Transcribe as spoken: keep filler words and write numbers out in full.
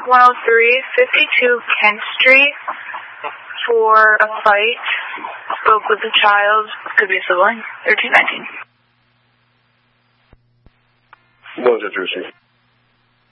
one oh three, fifty-two Kent Street for a fight. Spoke with the child, could be a sibling, thirteen nineteen. What was it, Drusy?